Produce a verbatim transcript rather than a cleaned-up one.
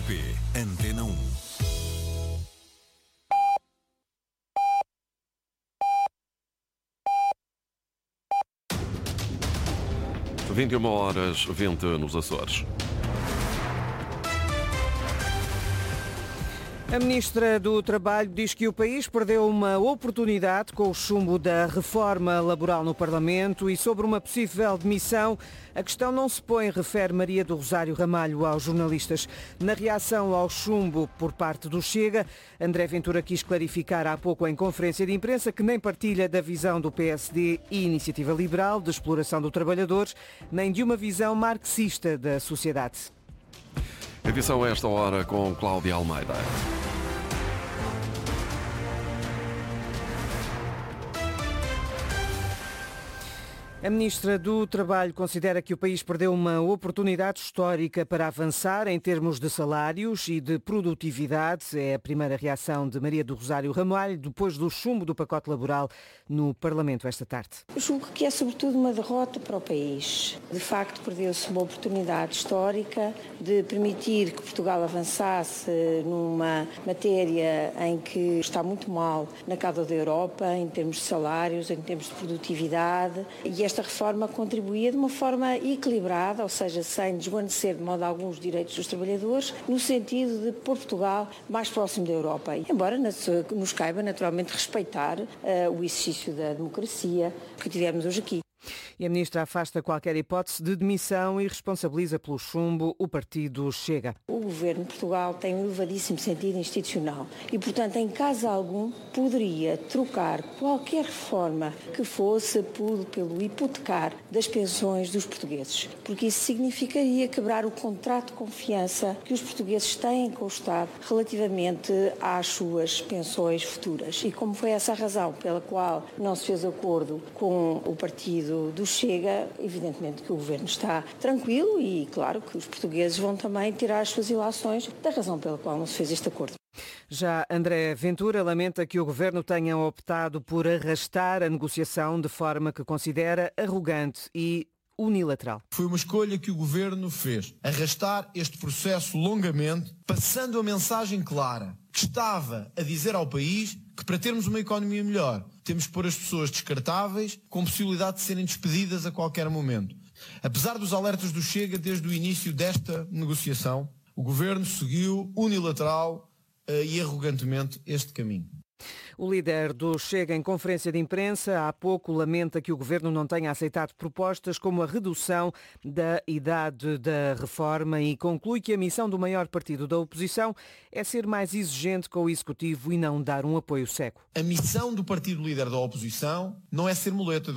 P, Antena um. vinte e uma horas, vinte nos Açores. A Ministra do Trabalho diz que o país perdeu uma oportunidade com o chumbo da reforma laboral no Parlamento e sobre uma possível demissão. A questão não se põe, refere Maria do Rosário Ramalho aos jornalistas. Na reação ao chumbo por parte do Chega, André Ventura quis clarificar há pouco em conferência de imprensa que nem partilha da visão do P S D e Iniciativa Liberal de exploração do trabalhadores, nem de uma visão marxista da sociedade. Edição a esta hora com Cláudia Almeida. A Ministra do Trabalho considera que o país perdeu uma oportunidade histórica para avançar em termos de salários e de produtividade. É a primeira reação de Maria do Rosário Ramalho depois do chumbo do pacote laboral no Parlamento esta tarde. Eu julgo que é sobretudo uma derrota para o país. De facto, perdeu-se uma oportunidade histórica de permitir que Portugal avançasse numa matéria em que está muito mal na cauda da Europa, em termos de salários, em termos de produtividade, e esta reforma contribuía de uma forma equilibrada, ou seja, sem desvanecer de modo algum os direitos dos trabalhadores, no sentido de pôr Portugal mais próximo da Europa. Embora nos caiba naturalmente respeitar uh, o exercício da democracia que tivemos hoje aqui. E a Ministra afasta qualquer hipótese de demissão e responsabiliza pelo chumbo o partido Chega. O Governo de Portugal tem um elevadíssimo sentido institucional e, portanto, em caso algum, poderia trocar qualquer reforma que fosse por, pelo hipotecar das pensões dos portugueses, porque isso significaria quebrar o contrato de confiança que os portugueses têm com o Estado relativamente às suas pensões futuras. E como foi essa a razão pela qual não se fez acordo com o partido do Chega, evidentemente que o Governo está tranquilo e claro que os portugueses vão também tirar as suas ilações da razão pela qual não se fez este acordo. Já André Ventura lamenta que o Governo tenha optado por arrastar a negociação de forma que considera arrogante e unilateral. Foi uma escolha que o Governo fez, arrastar este processo longamente, passando a mensagem clara que estava a dizer ao país que para termos uma economia melhor temos que pôr as pessoas descartáveis com possibilidade de serem despedidas a qualquer momento. Apesar dos alertas do Chega desde o início desta negociação, o Governo seguiu unilateral uh, e arrogantemente este caminho. O líder do Chega, em conferência de imprensa, há pouco lamenta que o Governo não tenha aceitado propostas como a redução da idade da reforma e conclui que a missão do maior partido da oposição é ser mais exigente com o Executivo e não dar um apoio cego. A missão do partido líder da oposição não é ser muleta